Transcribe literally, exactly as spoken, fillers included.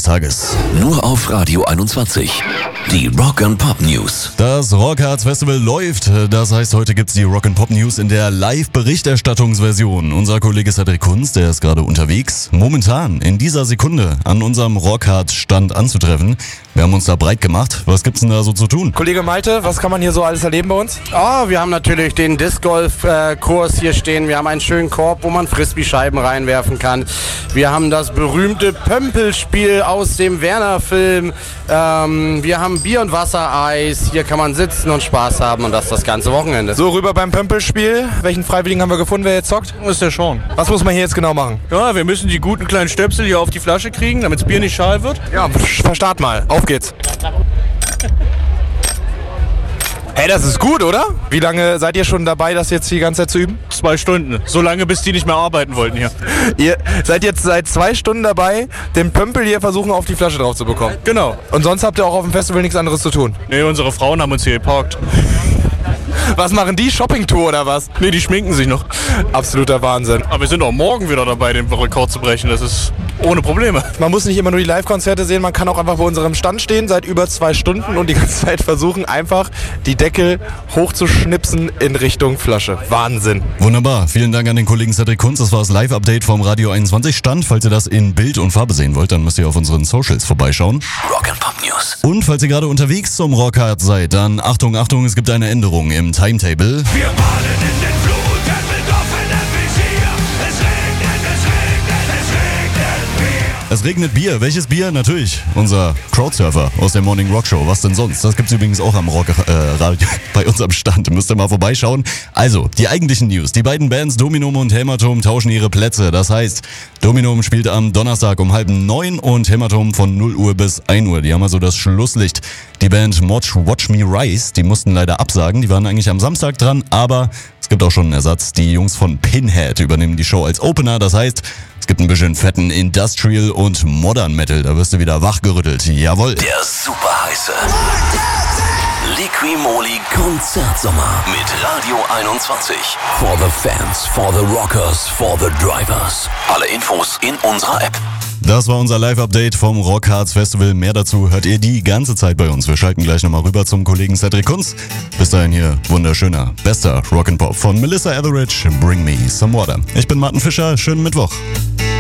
Tages. Nur auf Radio einundzwanzig. Die Rock and Pop News. Das Rockharz Festival läuft. Das heißt, heute gibt's die Rock and Pop News in der Live-Berichterstattungsversion. Unser Kollege Cedric Kunz, der ist gerade unterwegs, momentan in dieser Sekunde an unserem Rockharz-Stand anzutreffen. Wir haben uns da breit gemacht. Was gibt's denn da so zu tun? Kollege Malte, was kann man hier so alles erleben bei uns? Oh, wir haben natürlich den Disc-Golf-Kurs hier stehen. Wir haben einen schönen Korb, wo man Frisbee-Scheiben reinwerfen kann. Wir haben das berühmte Pömpelspiel aus dem Werner-Film. Ähm, wir haben Bier- und Wassereis. Hier kann man sitzen und Spaß haben und das das ganze Wochenende. So, rüber beim Pömpelspiel. Welchen Freiwilligen haben wir gefunden, wer jetzt zockt? Das ist der Sean. Was muss man hier jetzt genau machen? Ja, wir müssen die guten kleinen Stöpsel hier auf die Flasche kriegen, damit das Bier nicht schal wird. Ja, verstart mal. Auf geht's. Hey, das ist gut, oder? Wie lange seid ihr schon dabei, das jetzt die ganze Zeit zu üben? Zwei Stunden. So lange, bis die nicht mehr arbeiten wollten hier. Ihr seid jetzt seit zwei Stunden dabei, den Pömpel hier versuchen, auf die Flasche drauf zu bekommen. Genau. Und sonst habt ihr auch auf dem Festival nichts anderes zu tun? Nee, unsere Frauen haben uns hier geparkt. Was machen die? Shoppingtour oder was? Nee, die schminken sich noch. Absoluter Wahnsinn. Aber wir sind auch morgen wieder dabei, den Rekord zu brechen. Das ist ohne Probleme. Man muss nicht immer nur die Live-Konzerte sehen, man kann auch einfach bei unserem Stand stehen, seit über zwei Stunden und die ganze Zeit versuchen, einfach die Deckel hochzuschnipsen in Richtung Flasche. Wahnsinn. Wunderbar. Vielen Dank an den Kollegen Cedric Kunz. Das war das Live-Update vom Radio einundzwanzig Stand. Falls ihr das in Bild und Farbe sehen wollt, dann müsst ihr auf unseren Socials vorbeischauen. Rock and Pop News. Und falls ihr gerade unterwegs zum Rockharz seid, dann Achtung, Achtung, es gibt eine Änderung im Timetable. Wir baden in den Fluten mit offenem Visier. Es regnet, es regnet, es regnet Bier. Es regnet Bier. Welches Bier? Natürlich unser Crowdsurfer aus der Morning Rock Show. Was denn sonst? Das gibt's übrigens auch am Rock äh, Radio bei uns am Stand. Müsst ihr mal vorbeischauen. Also, die eigentlichen News. Die beiden Bands Dominum und Hämatom tauschen ihre Plätze. Das heißt, Dominum spielt am Donnerstag um halb neun und Hämatom von null Uhr bis ein Uhr. Die haben also das Schlusslicht. Die Band Watch, Watch Me Rise, die mussten leider absagen. Die waren eigentlich am Samstag dran, aber es gibt auch schon einen Ersatz. Die Jungs von Pinhead übernehmen die Show als Opener. Das heißt, es gibt ein bisschen fetten Industrial und Modern Metal. Da wirst du wieder wachgerüttelt. Jawohl. Der super heiße Liqui-Moly Konzertsommer mit Radio einundzwanzig. For the fans, for the rockers, for the drivers. Alle Infos in unserer App. Das war unser Live-Update vom Rockharz Festival. Mehr dazu hört ihr die ganze Zeit bei uns. Wir schalten gleich nochmal rüber zum Kollegen Cedric Kunz. Bis dahin hier wunderschöner, bester Rock'n'Pop von Melissa Etheridge, Bring Me Some Water. Ich bin Martin Fischer, schönen Mittwoch.